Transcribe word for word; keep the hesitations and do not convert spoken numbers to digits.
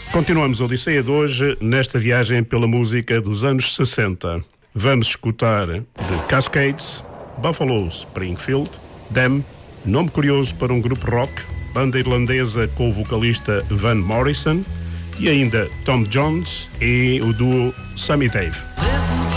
Continuamos a Odisseia de hoje nesta viagem pela música dos anos sessenta. Vamos escutar The Cascades, Buffalo Springfield, Them, nome curioso para um grupo rock, banda irlandesa com o vocalista Van Morrison, e ainda Tom Jones e o duo Sammy Dave.